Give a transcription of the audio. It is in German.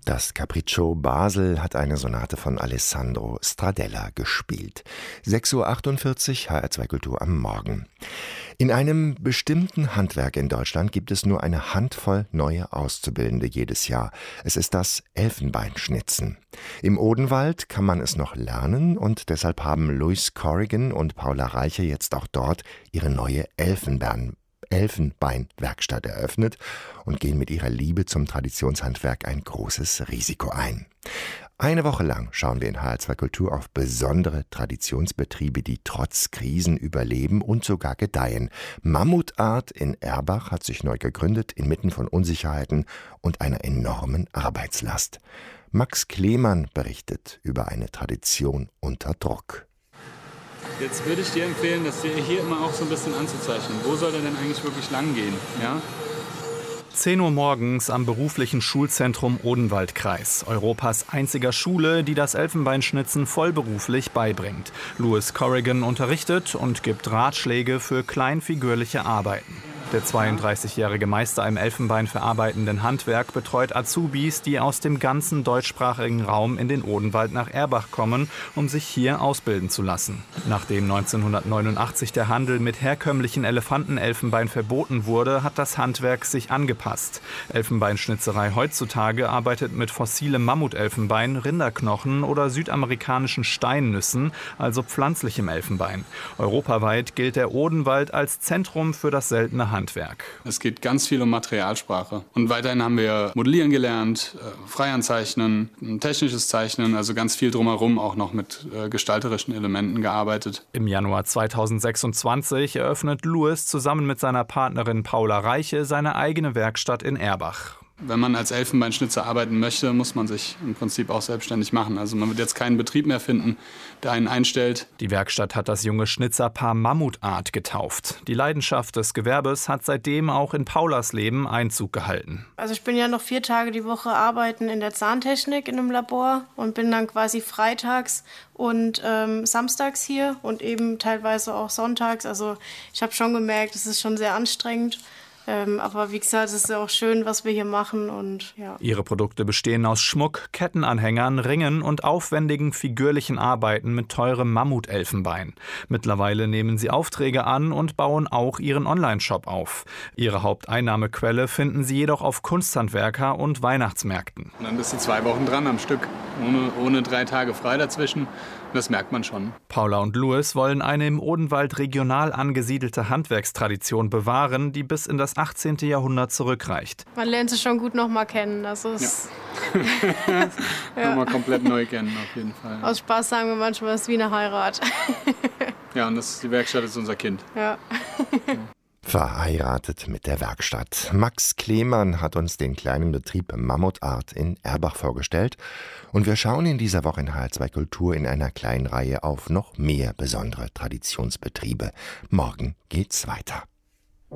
Das Capriccio Basel hat eine Sonate von Alessandro Stradella gespielt. 6:48 Uhr, HR2 Kultur am Morgen. In einem bestimmten Handwerk in Deutschland gibt es nur eine Handvoll neue Auszubildende jedes Jahr. Es ist das Elfenbeinschnitzen. Im Odenwald kann man es noch lernen und deshalb haben Louis Corrigan und Paula Reiche jetzt auch dort ihre neue Elfenbeinwerkstatt eröffnet und gehen mit ihrer Liebe zum Traditionshandwerk ein großes Risiko ein. Eine Woche lang schauen wir in HR2 Kultur auf besondere Traditionsbetriebe, die trotz Krisen überleben und sogar gedeihen. Mammutart in Erbach hat sich neu gegründet, inmitten von Unsicherheiten und einer enormen Arbeitslast. Max Klemann berichtet über eine Tradition unter Druck. Jetzt würde ich dir empfehlen, das hier immer auch so ein bisschen anzuzeichnen. Wo soll der denn eigentlich wirklich lang gehen? Ja? 10 Uhr morgens am beruflichen Schulzentrum Odenwaldkreis. Europas einziger Schule, die das Elfenbeinschnitzen vollberuflich beibringt. Louis Corrigan unterrichtet und gibt Ratschläge für kleinfigürliche Arbeiten. Der 32-jährige Meister im Elfenbein verarbeitenden Handwerk betreut Azubis, die aus dem ganzen deutschsprachigen Raum in den Odenwald nach Erbach kommen, um sich hier ausbilden zu lassen. Nachdem 1989 der Handel mit herkömmlichen Elefantenelfenbein verboten wurde, hat das Handwerk sich angepasst. Elfenbeinschnitzerei heutzutage arbeitet mit fossilem Mammutelfenbein, Rinderknochen oder südamerikanischen Steinnüssen, also pflanzlichem Elfenbein. Europaweit gilt der Odenwald als Zentrum für das seltene Handwerk. Es geht ganz viel um Materialsprache. Und weiterhin haben wir modellieren gelernt, Freihandzeichnen, technisches Zeichnen, also ganz viel drumherum auch noch mit gestalterischen Elementen gearbeitet. Im Januar 2026 eröffnet Louis zusammen mit seiner Partnerin Paula Reiche seine eigene Werkstatt in Erbach. Wenn man als Elfenbeinschnitzer arbeiten möchte, muss man sich im Prinzip auch selbstständig machen. Also man wird jetzt keinen Betrieb mehr finden, der einen einstellt. Die Werkstatt hat das junge Schnitzerpaar Mammutart getauft. Die Leidenschaft des Gewerbes hat seitdem auch in Paulas Leben Einzug gehalten. Also ich bin ja noch 4 Tage die Woche arbeiten in der Zahntechnik in einem Labor und bin dann quasi freitags und samstags hier und eben teilweise auch sonntags. Also ich habe schon gemerkt, es ist schon sehr anstrengend. Aber wie gesagt, es ist ja auch schön, was wir hier machen. Und, ja. Ihre Produkte bestehen aus Schmuck, Kettenanhängern, Ringen und aufwendigen figürlichen Arbeiten mit teurem Mammutelfenbein. Mittlerweile nehmen sie Aufträge an und bauen auch ihren Online-Shop auf. Ihre Haupteinnahmequelle finden sie jedoch auf Kunsthandwerker- und Weihnachtsmärkten. Und dann bist du 2 Wochen dran am Stück, ohne 3 Tage frei dazwischen. Das merkt man schon. Paula und Louis wollen eine im Odenwald regional angesiedelte Handwerkstradition bewahren, die bis in das 18. Jahrhundert zurückreicht. Man lernt sie schon gut noch mal kennen. Also ja. Nochmal komplett neu kennen, auf jeden Fall. Aus Spaß sagen wir manchmal, es ist wie eine Heirat. Ja, und die Werkstatt ist unser Kind. Ja. Verheiratet mit der Werkstatt. Max Klemann hat uns den kleinen Betrieb Mammutart in Erbach vorgestellt. Und wir schauen in dieser Woche in HR2 Kultur in einer kleinen Reihe auf noch mehr besondere Traditionsbetriebe. Morgen geht's weiter.